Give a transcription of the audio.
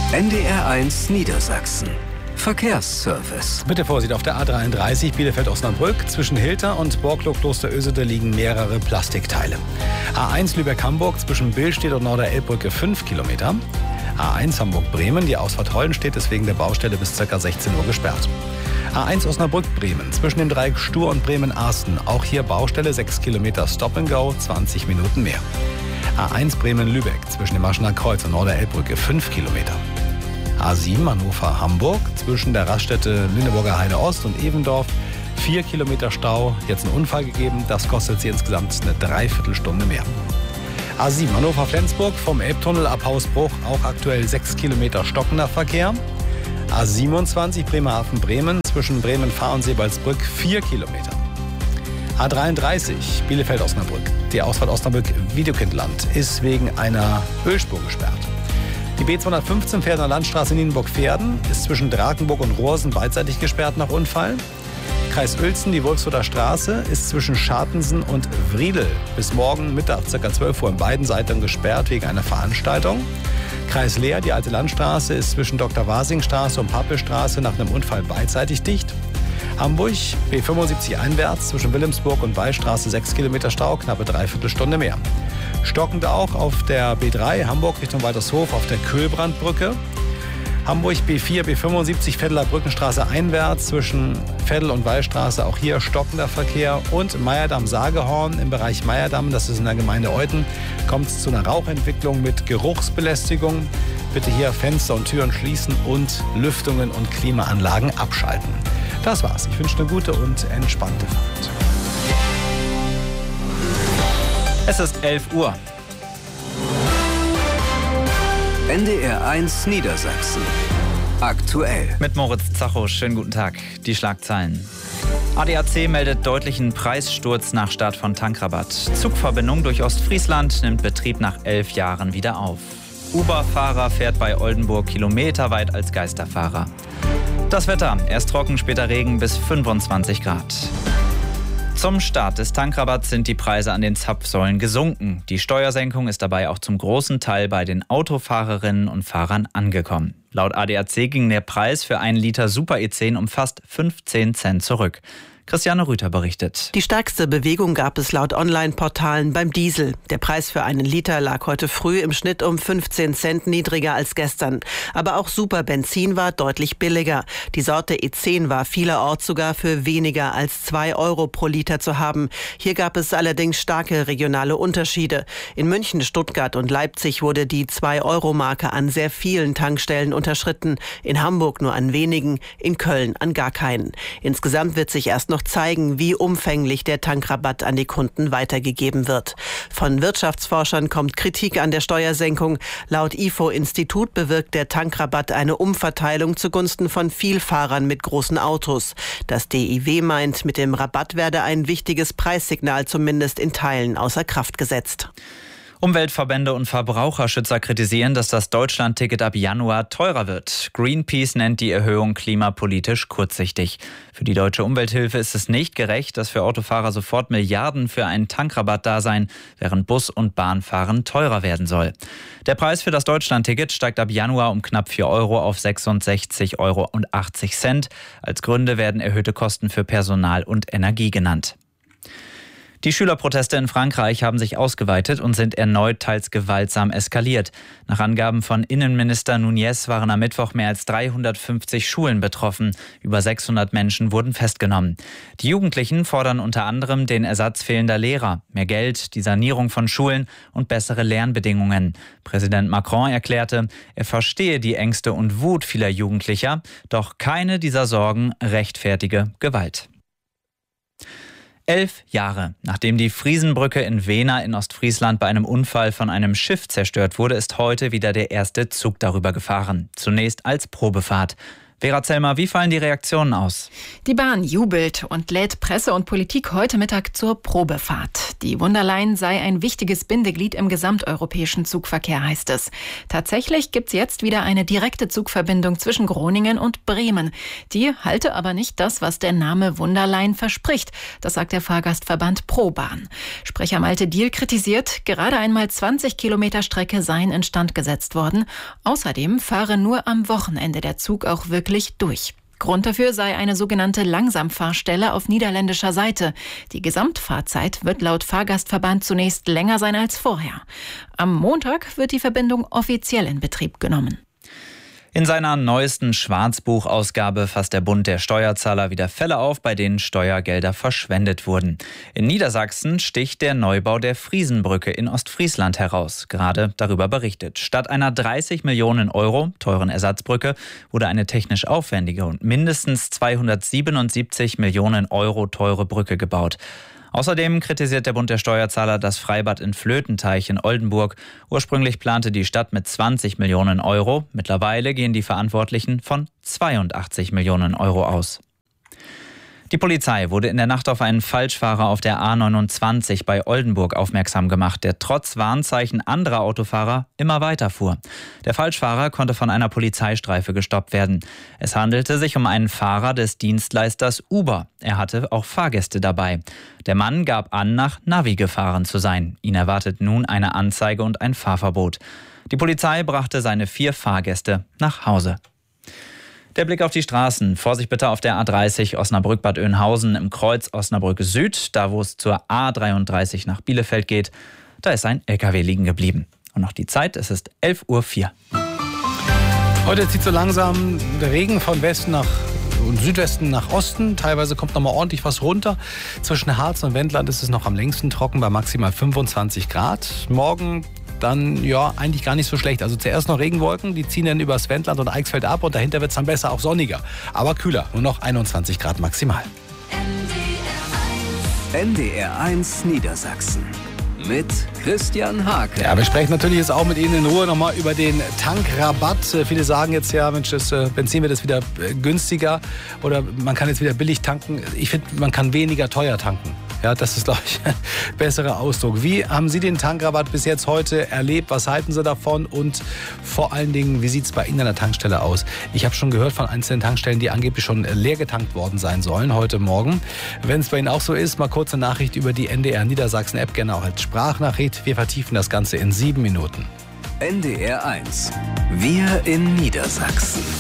NDR1 Niedersachsen. Verkehrsservice. Bitte Vorsicht, auf der A33 Bielefeld-Osnabrück zwischen Hilter und Borklow-Kloster-Ösede liegen mehrere Plastikteile. A1 Lübeck-Hamburg zwischen Billstedt und Norder-Elbbrücke 5 Kilometer. A1 Hamburg-Bremen, die Ausfahrt Hollenstedt ist wegen der Baustelle bis ca. 16 Uhr gesperrt. A1 Osnabrück-Bremen zwischen dem Dreieck Stur und Bremen-Arsten. Auch hier Baustelle, 6 Kilometer Stop and Go, 20 Minuten mehr. A1 Bremen-Lübeck zwischen dem Maschener Kreuz und Norder-Elbbrücke 5 Kilometer. A7 Hannover-Hamburg zwischen der Raststätte Lüneburger Heide Ost und Evendorf 4 Kilometer Stau. Jetzt ein Unfall gegeben, das kostet Sie insgesamt eine Dreiviertelstunde mehr. A7 Hannover-Flensburg vom Elbtunnel ab Hausbruch auch aktuell 6 Kilometer stockender Verkehr. A27 Bremerhaven-Bremen zwischen Bremen-Fahr und Sebalsbrück 4 Kilometer. A33 Bielefeld-Osnabrück. Die Ausfahrt Osnabrück-Wiedekindland ist wegen einer Ölspur gesperrt. Die B215 Pferdener Landstraße Nienburg-Pferden ist zwischen Drakenburg und Rohrsen beidseitig gesperrt nach Unfall. Kreis Uelzen, die Wolfsroder Straße, ist zwischen Schartensen und Wriedel bis morgen Mittag ca. 12 Uhr in beiden Seiten gesperrt wegen einer Veranstaltung. Kreis Leer, die alte Landstraße, ist zwischen Dr.-Wasing-Straße und Pappelstraße nach einem Unfall beidseitig dicht. Hamburg, B75 einwärts zwischen Wilhelmsburg und Wallstraße 6 Kilometer Stau, knappe Dreiviertelstunde mehr. Stockend auch auf der B3 Hamburg Richtung Waltershof auf der Köhlbrandbrücke. Hamburg B4, B75 Veddeler Brückenstraße einwärts zwischen Veddel und Wallstraße, auch hier stockender Verkehr. Und Meyerdamm-Sagehorn im Bereich Meyerdamm, das ist in der Gemeinde Euthen, kommt es zu einer Rauchentwicklung mit Geruchsbelästigung. Bitte hier Fenster und Türen schließen und Lüftungen und Klimaanlagen abschalten. Das war's. Ich wünsche eine gute und entspannte Fahrt. Es ist 11 Uhr. NDR1 Niedersachsen. Aktuell. Mit Moritz Zacho. Schönen guten Tag. Die Schlagzeilen. ADAC meldet deutlichen Preissturz nach Start von Tankrabatt. Zugverbindung durch Ostfriesland nimmt Betrieb nach 11 Jahren wieder auf. Uber-Fahrer fährt bei Oldenburg kilometerweit als Geisterfahrer. Das Wetter. Erst trocken, später Regen bis 25 Grad. Zum Start des Tankrabatts sind die Preise an den Zapfsäulen gesunken. Die Steuersenkung ist dabei auch zum großen Teil bei den Autofahrerinnen und Fahrern angekommen. Laut ADAC ging der Preis für einen Liter Super E10 um fast 15 Cent zurück. Christiane Rüther berichtet. Die stärkste Bewegung gab es laut Online-Portalen beim Diesel. Der Preis für einen Liter lag heute früh im Schnitt um 15 Cent niedriger als gestern. Aber auch Superbenzin war deutlich billiger. Die Sorte E10 war vielerorts sogar für weniger als 2 Euro pro Liter zu haben. Hier gab es allerdings starke regionale Unterschiede. In München, Stuttgart und Leipzig wurde die 2-Euro-Marke an sehr vielen Tankstellen unterschritten. In Hamburg nur an wenigen, in Köln an gar keinen. Insgesamt wird sich erst noch zeigen, wie umfänglich der Tankrabatt an die Kunden weitergegeben wird. Von Wirtschaftsforschern kommt Kritik an der Steuersenkung. Laut IFO-Institut bewirkt der Tankrabatt eine Umverteilung zugunsten von Vielfahrern mit großen Autos. Das DIW meint, mit dem Rabatt werde ein wichtiges Preissignal zumindest in Teilen außer Kraft gesetzt. Umweltverbände und Verbraucherschützer kritisieren, dass das Deutschland-Ticket ab Januar teurer wird. Greenpeace nennt die Erhöhung klimapolitisch kurzsichtig. Für die Deutsche Umwelthilfe ist es nicht gerecht, dass für Autofahrer sofort Milliarden für einen Tankrabatt da seien, während Bus- und Bahnfahren teurer werden soll. Der Preis für das Deutschland-Ticket steigt ab Januar um knapp 4 Euro auf 66,80 Euro. Als Gründe werden erhöhte Kosten für Personal und Energie genannt. Die Schülerproteste in Frankreich haben sich ausgeweitet und sind erneut teils gewaltsam eskaliert. Nach Angaben von Innenminister Nunez waren am Mittwoch mehr als 350 Schulen betroffen. Über 600 Menschen wurden festgenommen. Die Jugendlichen fordern unter anderem den Ersatz fehlender Lehrer, mehr Geld, die Sanierung von Schulen und bessere Lernbedingungen. Präsident Macron erklärte, er verstehe die Ängste und Wut vieler Jugendlicher, doch keine dieser Sorgen rechtfertige Gewalt. 11 Jahre, nachdem die Friesenbrücke in Wehna in Ostfriesland bei einem Unfall von einem Schiff zerstört wurde, ist heute wieder der erste Zug darüber gefahren. Zunächst als Probefahrt. Vera Zellmer, wie fallen die Reaktionen aus? Die Bahn jubelt und lädt Presse und Politik heute Mittag zur Probefahrt. Die Wunderline sei ein wichtiges Bindeglied im gesamteuropäischen Zugverkehr, heißt es. Tatsächlich gibt's jetzt wieder eine direkte Zugverbindung zwischen Groningen und Bremen. Die halte aber nicht das, was der Name Wunderline verspricht. Das sagt der Fahrgastverband ProBahn. Sprecher Malte Diehl kritisiert, gerade einmal 20 Kilometer Strecke seien instand gesetzt worden. Außerdem fahre nur am Wochenende der Zug auch wirklich durch. Grund dafür sei eine sogenannte Langsamfahrstelle auf niederländischer Seite. Die Gesamtfahrzeit wird laut Fahrgastverband zunächst länger sein als vorher. Am Montag wird die Verbindung offiziell in Betrieb genommen. In seiner neuesten Schwarzbuchausgabe fasst der Bund der Steuerzahler wieder Fälle auf, bei denen Steuergelder verschwendet wurden. In Niedersachsen sticht der Neubau der Friesenbrücke in Ostfriesland heraus. Gerade darüber berichtet. Statt einer 30 Millionen Euro teuren Ersatzbrücke wurde eine technisch aufwendige und mindestens 277 Millionen Euro teure Brücke gebaut. Außerdem kritisiert der Bund der Steuerzahler das Freibad in Flötenteich in Oldenburg. Ursprünglich plante die Stadt mit 20 Millionen Euro. Mittlerweile gehen die Verantwortlichen von 82 Millionen Euro aus. Die Polizei wurde in der Nacht auf einen Falschfahrer auf der A29 bei Oldenburg aufmerksam gemacht, der trotz Warnzeichen anderer Autofahrer immer weiter fuhr. Der Falschfahrer konnte von einer Polizeistreife gestoppt werden. Es handelte sich um einen Fahrer des Dienstleisters Uber. Er hatte auch Fahrgäste dabei. Der Mann gab an, nach Navi gefahren zu sein. Ihn erwartet nun eine Anzeige und ein Fahrverbot. Die Polizei brachte seine 4 Fahrgäste nach Hause. Der Blick auf die Straßen. Vorsicht bitte auf der A30 Osnabrück-Bad Oeynhausen im Kreuz Osnabrück Süd. Da, wo es zur A33 nach Bielefeld geht, da ist ein LKW liegen geblieben. Und noch die Zeit, es ist 11:04 Uhr. Heute zieht so langsam der Regen von Westen und Südwesten nach Osten. Teilweise kommt noch mal ordentlich was runter. Zwischen Harz und Wendland ist es noch am längsten trocken bei maximal 25 Grad. Morgen dann ja eigentlich gar nicht so schlecht. Also zuerst noch Regenwolken, die ziehen dann übers Wendland und Eichsfeld ab und dahinter wird es dann besser, auch sonniger. Aber kühler, nur noch 21 Grad maximal. NDR1 Niedersachsen mit Christian Hake. Ja, wir sprechen natürlich jetzt auch mit Ihnen in Ruhe nochmal über den Tankrabatt. Viele sagen jetzt ja, Mensch, das Benzin wird jetzt wieder günstiger oder man kann jetzt wieder billig tanken. Ich finde, man kann weniger teuer tanken. Ja, das ist, glaube ich, ein besserer Ausdruck. Wie haben Sie den Tankrabatt bis jetzt heute erlebt? Was halten Sie davon? Und vor allen Dingen, wie sieht es bei Ihnen an der Tankstelle aus? Ich habe schon gehört von einzelnen Tankstellen, die angeblich schon leer getankt worden sein sollen heute Morgen. Wenn es bei Ihnen auch so ist, mal kurze Nachricht über die NDR Niedersachsen App, gerne auch als Sprachnachricht. Wir vertiefen das Ganze in 7 Minuten. NDR1. Wir in Niedersachsen.